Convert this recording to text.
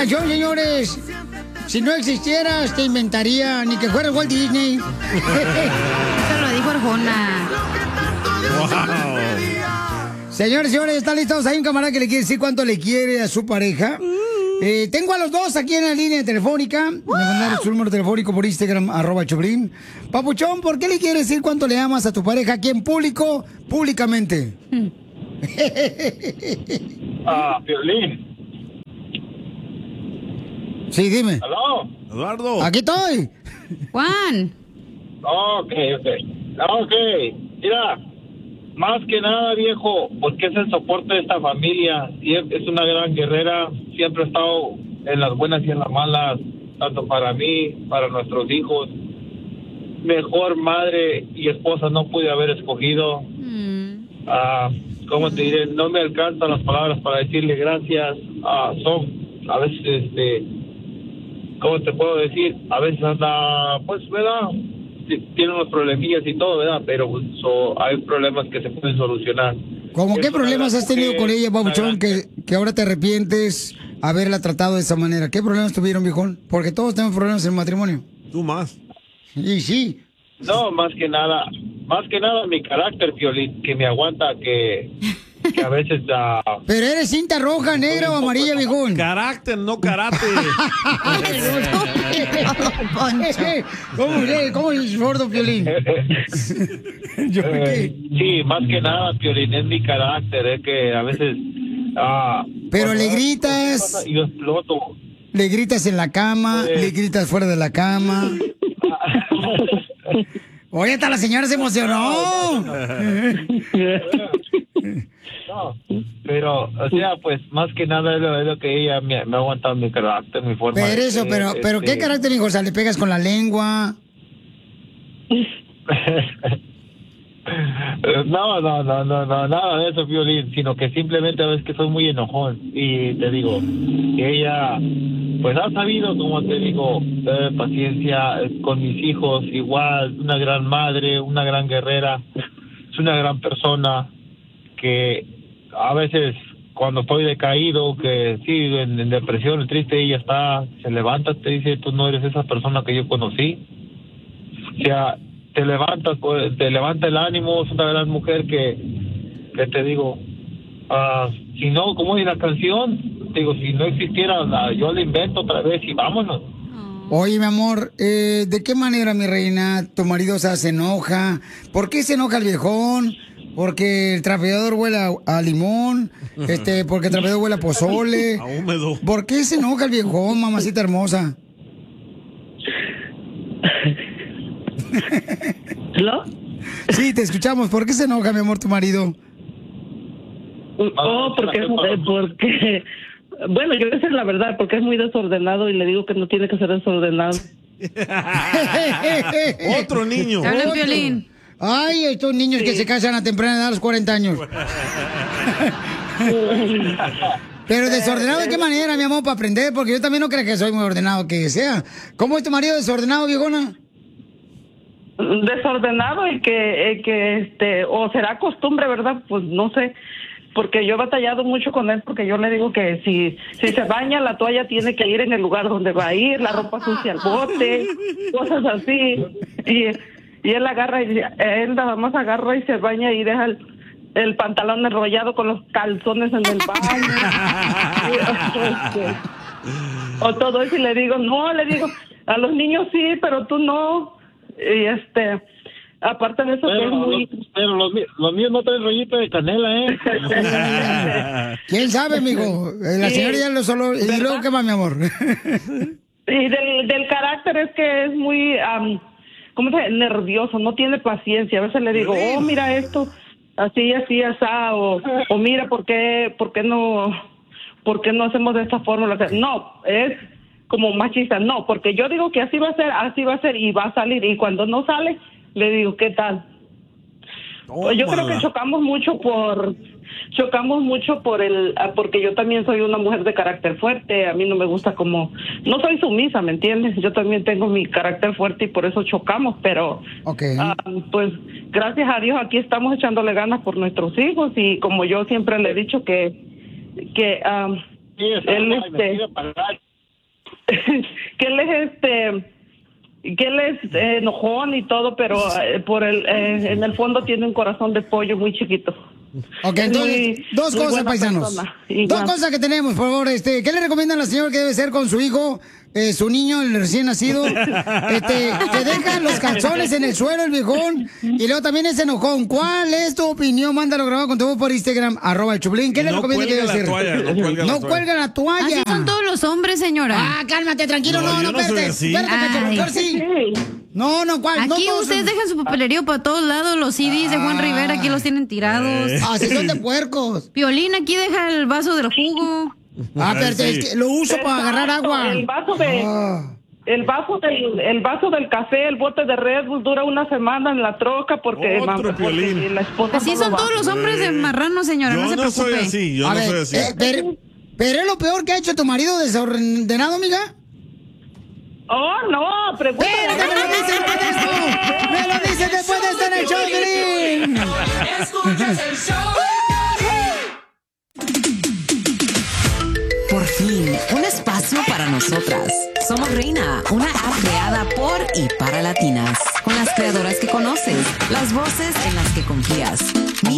canción, señores. Si no existieras, te inventaría, ni que fuera Walt Disney. Eso lo dijo Arjona. Wow. Señores, señores, ¿están listos? Hay un camarada que le quiere decir cuánto le quiere a su pareja. Tengo a los dos aquí en la línea telefónica. Me mandaron su número telefónico por Instagram, @Choplin. Papuchón, ¿por qué le quieres decir cuánto le amas a tu pareja aquí en público, públicamente? Piolín. Sí, dime. ¿Aló? Eduardo. Aquí estoy. Juan. Ok. Mira, más que nada, viejo, porque es el soporte de esta familia. Y es una gran guerrera. Siempre ha estado en las buenas y en las malas, tanto para mí, para nuestros hijos. Mejor madre y esposa no pude haber escogido. ¿Cómo te diré? No me alcanzan las palabras para decirle gracias. Son a veces, ¿cómo te puedo decir? A veces anda, pues, ¿verdad? Tiene unos problemillas y todo, ¿verdad? Pero hay problemas que se pueden solucionar. ¿Cómo qué problemas has tenido con ella, Papuchón, que ahora te arrepientes haberla tratado de esa manera? ¿Qué problemas tuvieron, viejón? Porque todos tenemos problemas en el matrimonio. Tú más. Y sí. No, más que nada mi carácter, Piolín, que me aguanta, que a veces... Pero eres cinta roja, negra o amarilla, viejón. Carácter, no karate. ¿Cómo es gordo, Piolín? Sí, más que nada, Piolín, es mi carácter, es que a veces... Pero le gritas... Yo exploto. Le gritas en la cama, le gritas fuera de la cama. Oye, hasta la señora se emocionó. No, pero, o sea, pues, más que nada es lo que ella me ha aguantado mi carácter, mi forma pero de eso, ser, pero ¿qué carácter, hijo? O sea, ¿le pegas con la lengua? No, nada de eso, Violín, sino que simplemente a veces que soy muy enojón y te digo, que ella, pues ha sabido, como te digo, paciencia con mis hijos, igual, una gran madre, una gran guerrera, es una gran persona que a veces cuando estoy decaído, que sí, en depresión, triste, ella se levanta, te dice, tú no eres esa persona que yo conocí. O sea, te levanta el ánimo, es una gran mujer que te digo, si no, como es la canción, te digo, si no existiera, yo la invento otra vez y vámonos. Oye, mi amor, ¿de qué manera, mi reina, tu marido se enoja? ¿Por qué se enoja el viejón? Porque el trapeador huele a limón, porque el trapeador huele a pozole. A húmedo. ¿Por qué se enoja el viejón, mamacita hermosa? ¿Hello? Sí, te escuchamos. ¿Por qué se enoja, mi amor, tu marido? Porque, bueno, yo voy a decir la verdad, porque es muy desordenado y le digo que no tiene que ser desordenado. Otro niño. Habla Piolín. Ay, estos niños que se casan a temprana edad a los 40 años. Pero desordenado, ¿de qué manera, mi amor, para aprender? Porque yo también no creo que soy muy ordenado que sea. ¿Cómo es tu marido desordenado, viejona? Desordenado y que o será costumbre, ¿verdad? Pues no sé, porque yo he batallado mucho con él, porque yo le digo que si se baña, la toalla tiene que ir en el lugar donde va a ir, la ropa sucia al bote, cosas así, y él agarra él nada más agarra y se baña y deja el pantalón enrollado con los calzones en el baño. O todo eso, y le digo, a los niños sí, pero tú no. Y aparte de eso, pero, que es muy... pero los míos no traen rollito de canela, ¿Quién sabe, amigo? La señora ya lo solo... ¿Y luego qué más, mi amor? Y del carácter es que es muy, ¿cómo se dice? Nervioso, no tiene paciencia. A veces le digo, mira esto, así, asá, o mira, ¿por qué no hacemos de esta forma? No, es como machista, no, porque yo digo que así va a ser y va a salir, y cuando no sale, le digo, ¿qué tal? Yo creo que chocamos mucho porque yo también soy una mujer de carácter fuerte, a mí no me gusta no soy sumisa, ¿me entiendes? Yo también tengo mi carácter fuerte y por eso chocamos, pero pues gracias a Dios aquí estamos echándole ganas por nuestros hijos, y como yo siempre le he dicho que él que él es enojón y todo, pero en el fondo tiene un corazón de pollo muy chiquito. Ok, entonces, dos cosas, paisanos. Dos cosas que tenemos, por favor. ¿Qué le recomiendan a la señora que debe ser con su hijo, su niño, el recién nacido? Que deja los calzones en el suelo, el viejón, y luego también es enojón. ¿Cuál es tu opinión? Mándalo grabado con tu voz por Instagram, @el Choplin. ¿Qué le recomienda que debe ser? No cuelga la toalla. Así son todos los hombres, señora. Ah, cálmate, tranquilo. No, espérate. Espérate, sí. No, ¿cuál? Aquí ustedes dejan su papelería para todos lados, los CDs de Juan Rivera, aquí los tienen tirados. Así son de puercos. Piolín aquí deja el vaso del jugo. Pero es que lo uso para agarrar agua. El vaso del café, el bote de Red Bull dura una semana en la troca porque la esposa. Así son todos los hombres de marranos, señora. Yo no soy así, yo no soy así. Pero es lo peor que ha hecho tu marido desordenado, amiga. Oh, no, pregúntale. ¡Me lo dices después de esto! ¡Me lo dices después de esto en el show, Piolín! Escuchas el show de Piolín. Por fin, un espacio para nosotras. Somos Reina, una app creada por y para latinas. Con las creadoras que conoces, las voces en las que confías.